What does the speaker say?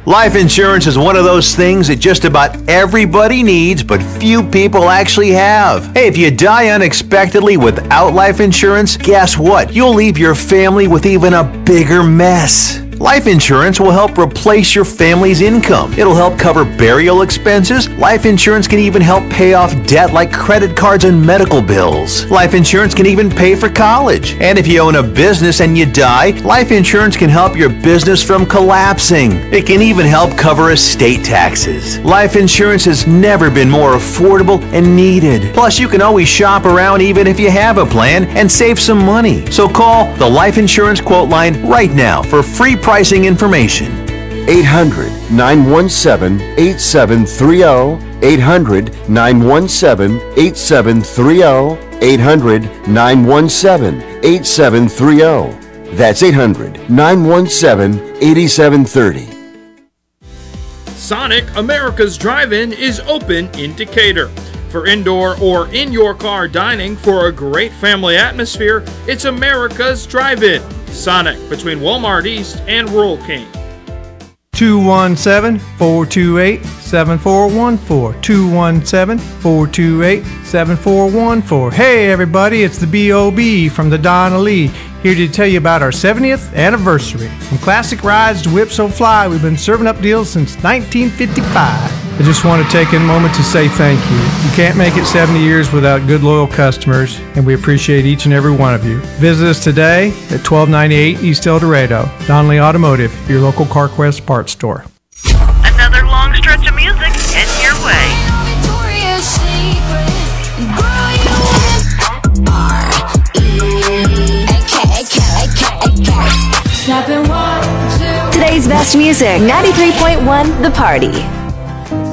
Life insurance is one of those things that just about everybody needs, but few people actually have. Hey, if you die unexpectedly without life insurance, guess what? You'll leave your family with even a bigger mess. Life insurance will help replace your family's income. It'll help cover burial expenses. Life insurance can even help pay off debt like credit cards and medical bills. Life insurance can even pay for college. And if you own a business and you die, life insurance can help your business from collapsing. It can even help cover estate taxes. Life insurance has never been more affordable and needed. Plus, you can always shop around even if you have a plan and save some money. So call the Life Insurance Quote Line right now for free pricing information. 800-917-8730. 800-917-8730. 800-917-8730. That's 800-917-8730. Sonic America's Drive-In is open in Decatur. For indoor or in-your-car dining for a great family atmosphere, it's America's Drive-In. Sonic, between Walmart East and Rural King. 217-428-7414. 217-428-7414. Hey everybody, it's the B.O.B. from the Donna Lee, here to tell you about our 70th anniversary. From classic rides to Whip So Fly, we've been serving up deals since 1955. I just want to take a moment to say thank you. You can't make it 70 years without good, loyal customers, and we appreciate each and every one of you. Visit us today at 1298 East El Dorado. Donnelly Automotive, your local CarQuest parts store. Another long stretch of music heading your way. Today's best music, 93.1 The Party.